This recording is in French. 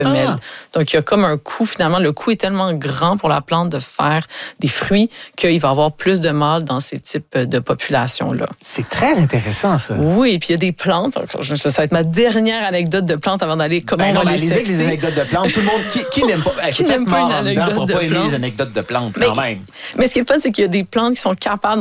femelles. Donc, il y a comme un coût, finalement, le coût est tellement grand pour la plante de faire des fruits qu'il va y avoir plus de mâles dans ces types de populations-là. C'est très intéressant, ça. Oui, puis il y a des plantes. Ça va être ma dernière anecdote de plantes avant d'aller comment on va les sexer. Avec les anecdotes de plantes. Tout le monde qui n'aime pas... Qui n'aime pas une anecdote pour de pas aimer plantes. les anecdotes de plantes, quand même. Mais ce qui est le fun, c'est qu'il y a des plantes qui sont capables